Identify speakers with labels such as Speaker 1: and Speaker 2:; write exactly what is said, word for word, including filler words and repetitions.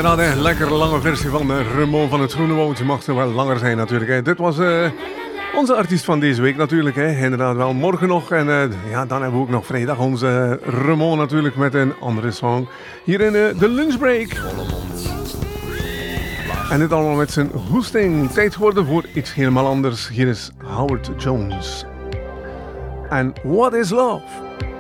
Speaker 1: inderdaad, een lekker lange versie van uh, Ramon van het Groene Woud. Mag er wel langer zijn natuurlijk. Hè. Dit was uh, onze artiest van deze week natuurlijk. Hè. Inderdaad wel morgen nog. En uh, ja, dan hebben we ook nog vrijdag onze uh, Ramon natuurlijk met een andere song. Hier in uh, de lunchbreak. En dit allemaal met zijn hoesting. Tijd geworden voor iets helemaal anders. Hier is Howard Jones. En What is Love?